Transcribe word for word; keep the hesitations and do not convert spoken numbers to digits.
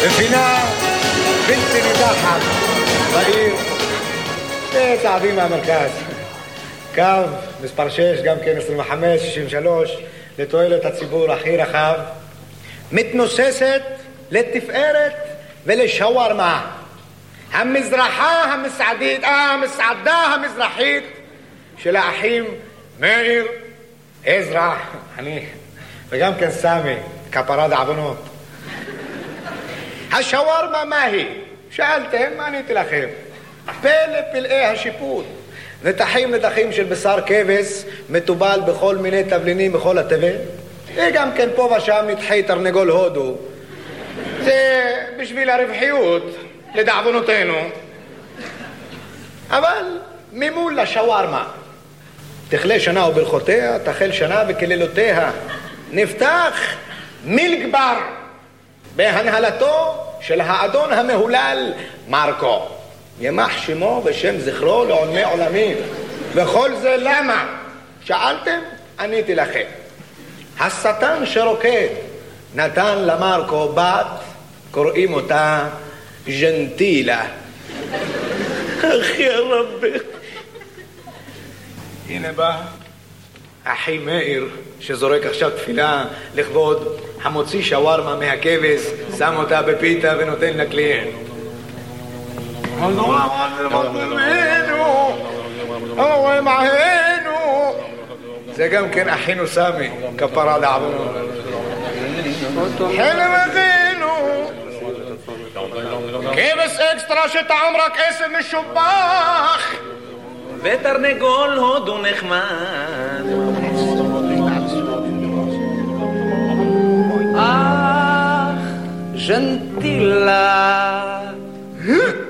בפינה בלתי נידחת בעיר, שני צעדים מהמרכז. קו מספר שש, גם כן עשרים וחמש שישים ושלוש, לתועלת הציבור הכי רחב, מתנוססת לתפארת ולשווארמה. המזרחה המסעדית, אה, המסעדה המזרחית של האחים מאיר, עזרא, אני, וגם כן סמי, כפרה דעוונות. השווארמה מהי? שאלתם, עניתי לכם. פלא פלאי השיפוט. נתחים נתחים של בשר כבש, מטובל בכל מיני תבלינים בכל התבל. וגם כן פה ושם נתחי תרנגול הודו. זה בשביל הרווחיות, לדעוונותינו. אבל ממול לשווארמה. תכלה שנה וברכותיה, תחל שנה וכלילותיה. נפתח מילגבר בהנהלתו של האדון המהולל מרקו. ימח שמו ושם זכרו לעולמי עולמים. וכל זה למה? שאלתם? עניתי לכם. השטן שרוקד נתן למרקו בת, קוראים אותה ג'נטילה. אחי הרבי. הנה בא אחי מאיר שזורק עכשיו תפילה לכבוד המוציא שווארמה מהכבש, שם אותה בפיתה ונותן לקליינט. זה גם כן אחינו סמי, כפרה דעוונות. חלם אחינו כבש אקסטרה שטעם רק עשב משובח ותרנגול הודו נחמד. אך ז'נטילה